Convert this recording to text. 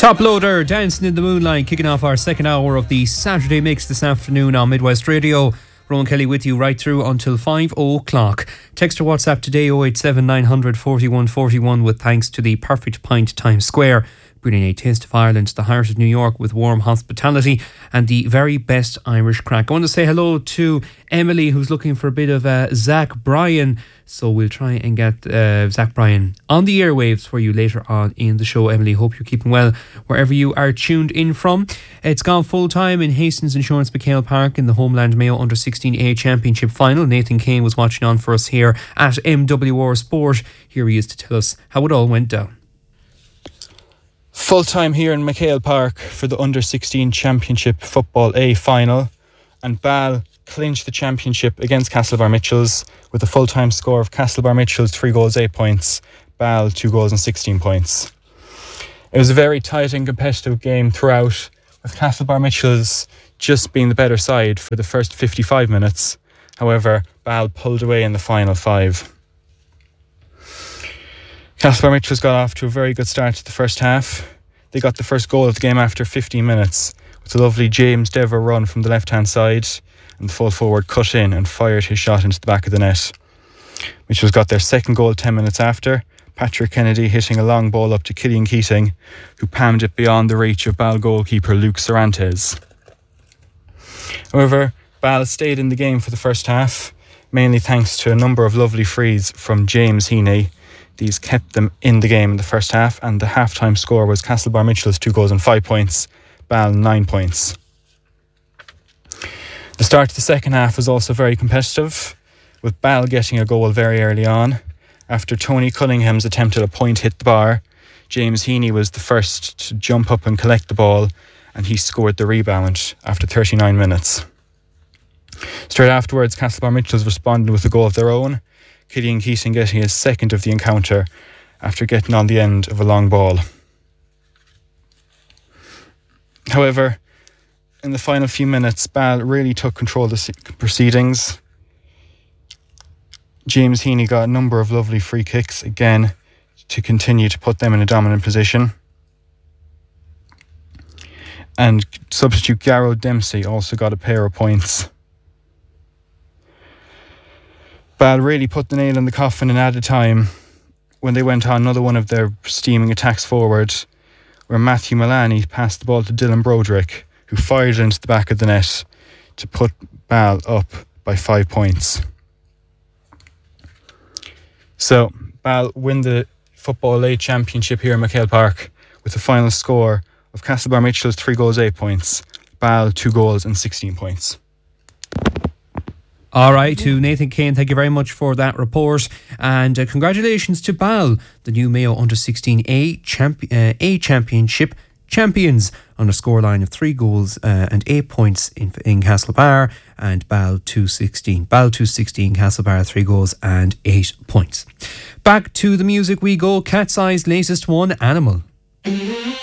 Top Loader, Dancing in the Moonlight, kicking off our second hour of the Saturday Mix this afternoon on Midwest Radio. Rowan Kelly with you right through until 5 o'clock. Text or WhatsApp today 087 900 41 41 with thanks to the Perfect Pint Times Square, bringing a taste of Ireland to the heart of New York with warm hospitality and the very best Irish crack. I want to say hello to Emily, who's looking for a bit of Zach Bryan. So we'll try and get Zach Bryan on the airwaves for you later on in the show. Emily, hope you're keeping well wherever you are tuned in from. It's gone full time in Hastings Insurance McHale Park in the Homeland Mayo Under 16A Championship Final. Nathan Kane was watching on for us here at MWR Sport. Here he is to tell us how it all went down. Full time here in McHale Park for the Under 16 Championship Football A Final, and Ball clinched the championship against Castlebar Mitchells with a full-time score of Castlebar Mitchells 3 goals 8 points, Ball 2 goals and 16 points. It was a very tight and competitive game throughout, with Castlebar Mitchells just being the better side for the first 55 minutes. However, Ball pulled away in the final 5. Castlebar Mitchells got off to a very good start to the first half. They got the first goal of the game after 15 minutes with a lovely James Dever run from the left-hand side, and the full forward cut in and fired his shot into the back of the net. Mitchells got their second goal 10 minutes after, Patrick Kennedy hitting a long ball up to Killian Keating, who palmed it beyond the reach of Ball goalkeeper Luke Cervantes. However, Ball stayed in the game for the first half, mainly thanks to a number of lovely frees from James Heaney. These kept them in the game in the first half, and the half-time score was Castlebar Mitchells 2 goals and 5 points, Ball 9 points. The start of the second half was also very competitive, with Ball getting a goal very early on. After Tony Cunningham's attempt at a point hit the bar, James Heaney was the first to jump up and collect the ball, and he scored the rebound after 39 minutes. Straight afterwards, Castlebar Mitchells responded with a goal of their own, Killian Keating getting his second of the encounter after getting on the end of a long ball. However, in the final few minutes, Ball really took control of the proceedings. James Heaney got a number of lovely free kicks again to continue to put them in a dominant position. And substitute Garrow Dempsey also got a pair of points. Ball really put the nail in the coffin in added time when they went on another one of their steaming attacks forward, where Matthew Mullaney passed the ball to Dylan Broderick, who fired it into the back of the net to put Ball up by 5 points. So, Ball win the Football A Championship here in McHale Park with a final score of Castlebar Mitchells 3 goals 8 points, Ball 2 goals and 16 points. All right, to Nathan Kane, thank you very much for that report, and congratulations to Ball, the new Mayo Under 16A Championship champions, on a scoreline of 3 goals and 8 points in Castlebar, and Ball 216. Ball 216, Castlebar 3 goals and 8 points. Back to the music we go. Cat's Eye's latest one, Animal.